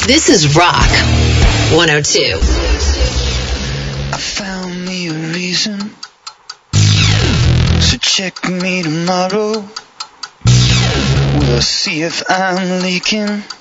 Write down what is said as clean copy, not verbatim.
This is Rock 102. I found me a reason, so check me tomorrow. We'll see if I'm leaking.